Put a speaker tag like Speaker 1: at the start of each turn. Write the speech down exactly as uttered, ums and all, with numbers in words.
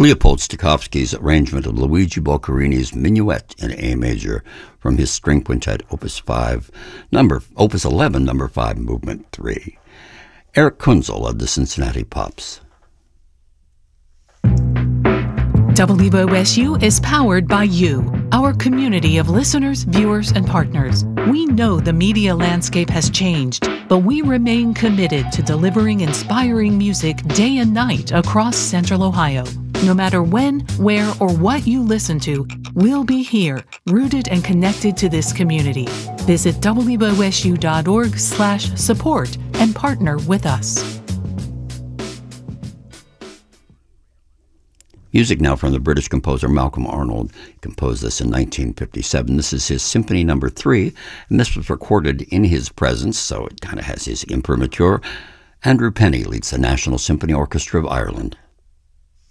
Speaker 1: Leopold Stokowski's arrangement of Luigi Boccherini's Minuet in A major from his string quintet, Opus five, number Opus eleven, number five, movement three. Eric Kunzel of the Cincinnati Pops.
Speaker 2: W O S U is powered by you, our community of listeners, viewers, and partners. We know the media landscape has changed, but we remain committed to delivering inspiring music day and night across Central Ohio. No matter when, where, or what you listen to, we'll be here, rooted and connected to this community. Visit W O S U dot org slash support and partner with us.
Speaker 1: Music now from the British composer Malcolm Arnold. He composed this in nineteen fifty-seven. This is his Symphony Number Three, and this was recorded in his presence, so it kind of has his imprimatur. Andrew Penny leads the National Symphony Orchestra of Ireland.